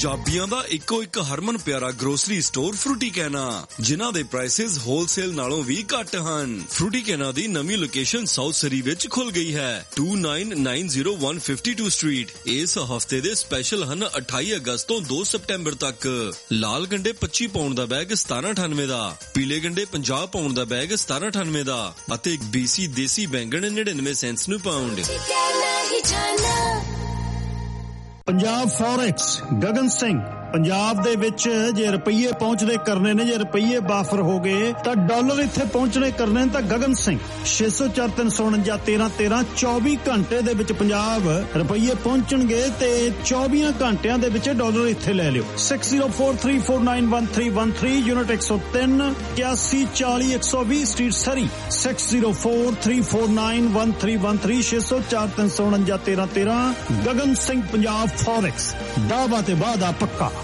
ਪੰਜਾਬੀਆਂ ਦਾ ਇੱਕੋ ਇੱਕ ਹਰਮਨ ਪਿਆਰਾ ਗਰੋਸਰੀ ਸਟੋਰ ਫਰੂਟੀਕੈਨਾ, ਜਿਨ੍ਹਾਂ ਦੇ ਪ੍ਰਾਈਸਿਸ ਹੋਲਸੇਲ ਨਾਲੋਂ ਵੀ ਘੱਟ ਹਨ। ਫਰੂਟੀਕੈਨਾ ਦੀ ਨਵੀਂ ਲੋਕੇਸ਼ਨ ਸਾਊਥ ਸਰੀ ਵਿੱਚ ਖੁੱਲ ਗਈ ਹੈ, 2990 ਸਟਰੀਟ। ਇਸ ਹਫਤੇ ਦੇ ਸਪੈਸ਼ਲ ਹਨ 28 ਅਗਸਤ ਤੋਂ 2 ਸਤੰਬਰ ਤੱਕ। ਲਾਲ ਗੰਡੇ 25 ਪਾਉਂਡ ਦਾ ਬੈਗ 1798 ਦਾ, ਪੀਲੇ ਗੰਡੇ 50 ਪਾਉਂਡ ਦਾ ਬੈਗ 1798 ਦਾ ਅਤੇ BC ਦੇਸੀ ਬੈਂਗਣ 99 ਸੈਂਟਸ ਨੂੰ ਪਾਉਂਡ। ਪੰਜਾਬ ਫੋਰੈਕਸ, ਗਗਨ ਸਿੰਘ। ਪੰਜਾਬ ਦੇ ਵਿੱਚ ਜੇ ਰੁਪਈਏ ਪਹੁੰਚਦੇ ਕਰਨੇ ਨੇ, ਜੇ ਰੁਪਈਏ ਬਾਫਰ ਹੋ ਗਏ ਤਾਂ ਡਾਲਰ ਇੱਥੇ ਪਹੁੰਚਣੇ ਕਰਨੇ ਨੇ ਤਾਂ ਗਗਨ ਸਿੰਘ 604-349-1313 24 ਘੰਟੇ ਦੇ ਵਿੱਚ ਪੰਜਾਬ ਰੁਪਈਏ ਪਹੁੰਚਣਗੇ ਤੇ 24 ਘੰਟਿਆਂ ਦੇ ਵਿੱਚ ਡਾਲਰ ਇੱਥੇ ਲੈ ਲਿਓ। 6043491313 ਯੂਨਿਟ 103 8140-120 ਸਟਰੀਟ ਸਰੀ, 6043491313 604-349-1313 ਗਗਨ ਸਿੰਘ ਪੰਜਾਬ ਫੋਰੈਕਸ, ਦਾਅਵਾ ਤੇ ਵਾਅਦਾ ਪੱਕਾ।